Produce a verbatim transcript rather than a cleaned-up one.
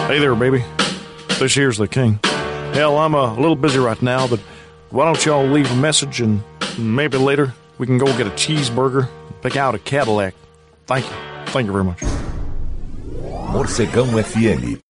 Hey there, baby. This here's the king. Hell, I'm uh, a little busy right now, but why don't y'all leave a message and maybe later we can go get a cheeseburger and pick out a Cadillac. Thank you. Thank you very much. Morcegão F M